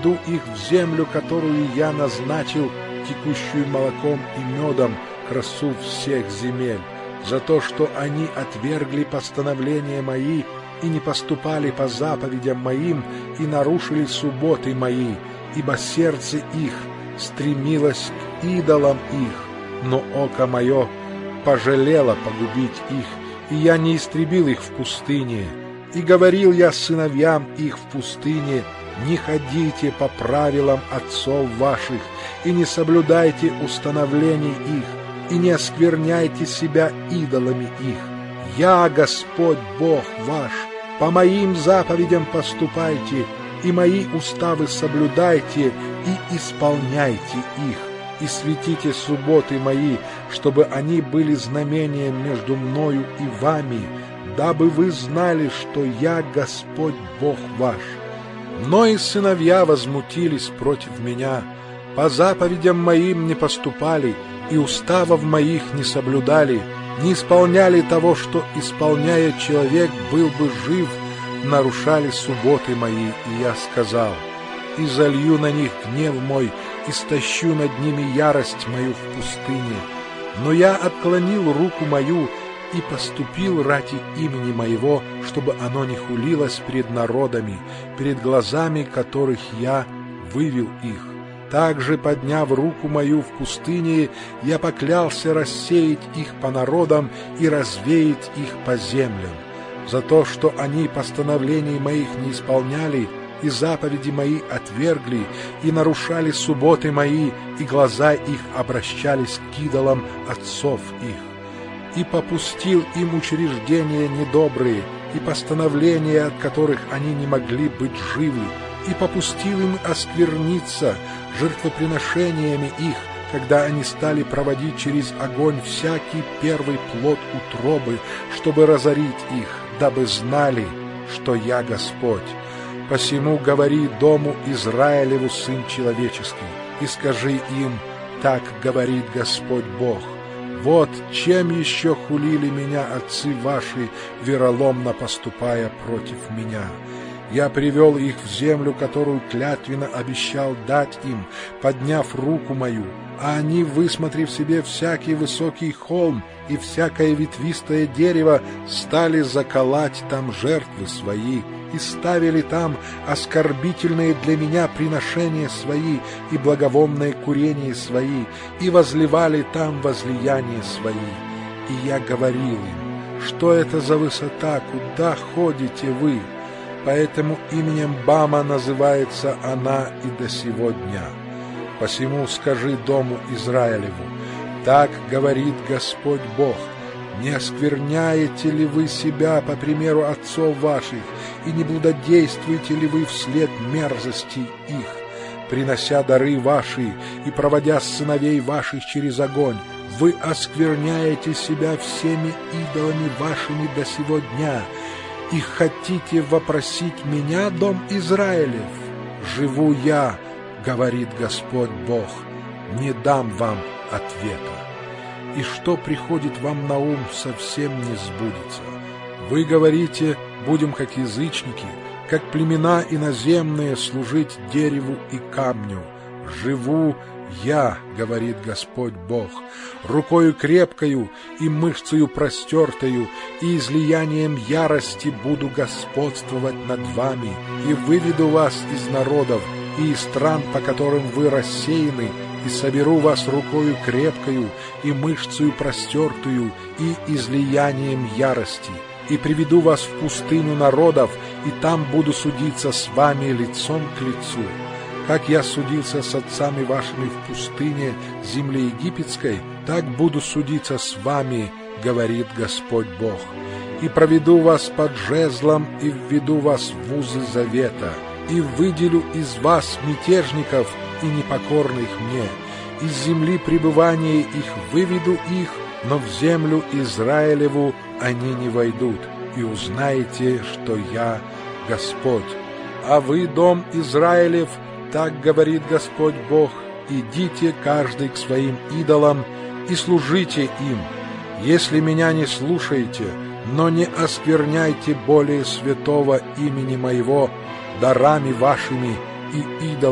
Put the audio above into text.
приведу их в землю, которую я назначил, текущую молоком и медом, красу всех земель, за то, что они отвергли постановления мои и не поступали по заповедям моим и нарушили субботы мои, ибо сердце их стремилось к идолам их, но око мое пожалело погубить их, и я не истребил их в пустыне. И говорил я сыновьям их в пустыне: не ходите по правилам отцов ваших, и не соблюдайте установлений их, и не оскверняйте себя идолами их. Я, Господь Бог ваш, по моим заповедям поступайте, и мои уставы соблюдайте, и исполняйте их, и светите субботы мои, чтобы они были знамением между мною и вами, дабы вы знали, что я Господь Бог ваш. Но и сыновья возмутились против меня, по заповедям моим не поступали, и уставов моих не соблюдали, не исполняли того, что, исполняя, человек был бы жив, нарушали субботы мои, и я сказал: и залью на них гнев мой, и стащу над ними ярость мою в пустыне. Но я отклонил руку мою и поступил ради имени моего, чтобы оно не хулилось пред народами, перед глазами которых я вывел их. Также, подняв руку мою в пустыне, я поклялся рассеять их по народам и развеять их по землям, за то, что они постановлений моих не исполняли, и заповеди мои отвергли, и нарушали субботы мои, и глаза их обращались к идолам отцов их. И попустил им учреждения недобрые, и постановления, от которых они не могли быть живы, и попустил им оскверниться жертвоприношениями их, когда они стали проводить через огонь всякий первый плод утробы, чтобы разорить их, дабы знали, что я Господь. Посему говори дому Израилеву, сын человеческий, и скажи им: так говорит Господь Бог. Вот чем еще хулили меня отцы ваши, вероломно поступая против меня. Я привел их в землю, которую клятвенно обещал дать им, подняв руку мою, а они, высмотрев себе всякий высокий холм и всякое ветвистое дерево, стали заколоть там жертвы свои, и ставили там оскорбительные для меня приношения свои и благовонные курения свои, и возливали там возлияния свои. И я говорил им: что это за высота, куда ходите вы? Поэтому именем Бама называется она и до сего дня. Посему скажи дому Израилеву: так говорит Господь Бог: не оскверняете ли вы себя по примеру отцов ваших, и не блудодействуете ли вы вслед мерзости их, принося дары ваши и проводя сыновей ваших через огонь? Вы оскверняете себя всеми идолами вашими до сего дня, и хотите вопросить меня, дом Израилев? Живу я, говорит Господь Бог, не дам вам ответа. И что приходит вам на ум, совсем не сбудется. Вы говорите: будем как язычники, как племена иноземные, служить дереву и камню. Живу я, говорит Господь Бог, рукою крепкою и мышцею простертою, и излиянием ярости буду господствовать над вами, и выведу вас из народов и из стран, по которым вы рассеяны, и соберу вас рукою крепкою и мышцею простертую и излиянием ярости, и приведу вас в пустыню народов, и там буду судиться с вами лицом к лицу. Как я судился с отцами вашими в пустыне земли египетской, так буду судиться с вами, говорит Господь Бог. И проведу вас под жезлом, и введу вас в узы завета, и выделю из вас мятежников и непокорных мне. Из земли пребывания их выведу их, но в землю Израилеву они не войдут, и узнаете, что я Господь. А вы, дом Израилев, так говорит Господь Бог: идите каждый к своим идолам и служите им. Если меня не слушаете, но не оскверняйте более святого имени моего дарами вашими и идолами